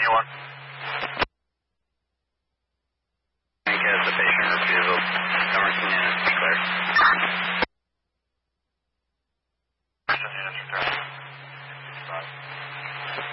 21. Has the patient refusal. Emergency unit declared.